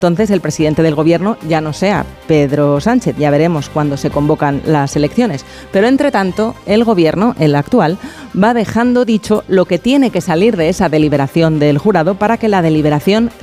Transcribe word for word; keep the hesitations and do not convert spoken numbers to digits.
entonces el presidente del gobierno ya no sea Pedro Sánchez. Ya veremos cuándo se convocan las elecciones. Pero entre tanto, el gobierno, el actual, va dejando dicho lo que tiene que salir de esa deliberación del jurado para que la deliberación